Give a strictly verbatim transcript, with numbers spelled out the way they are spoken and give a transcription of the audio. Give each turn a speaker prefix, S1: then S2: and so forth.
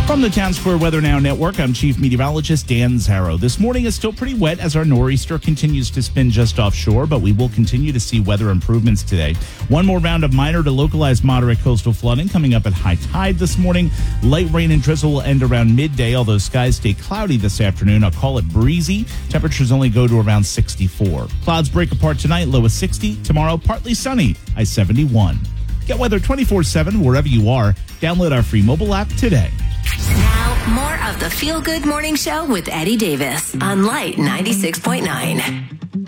S1: From the Town Square Weather Now Network, I'm Chief Meteorologist Dan Zarrow. This morning is still pretty wet as our nor'easter continues to spin just offshore, but we will continue to see weather improvements today. One more round of minor to localized moderate coastal flooding coming up at high tide this morning. Light rain and drizzle will end around midday, although skies stay cloudy this afternoon. I'll call it breezy. Temperatures only go to around sixty-four. Clouds break apart tonight, low of sixty. Tomorrow, partly sunny, high seventy-one. Get weather twenty-four seven wherever you are. Download our free mobile app today.
S2: Now, more of the Feel Good Morning Show with Eddie Davis on Light ninety-six point nine.